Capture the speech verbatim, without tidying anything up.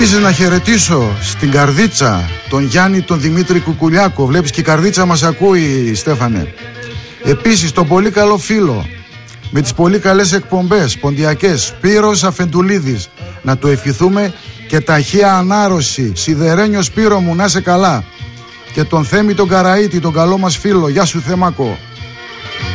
Επίσης να χαιρετήσω στην Καρδίτσα τον Γιάννη τον Δημήτρη Κουκουλιάκο. Βλέπεις και η Καρδίτσα μας ακούει, Στέφανε. Επίσης τον πολύ καλό φίλο με τις πολύ καλές εκπομπές ποντιακές, Σπύρος Αφεντουλίδης, να του ευχηθούμε και ταχεία ανάρρωση. Σιδερένιο Σπύρο μου, να είσαι καλά. Και τον Θέμη τον Καραΐτη, τον καλό μας φίλο. Γεια σου Θέμακο.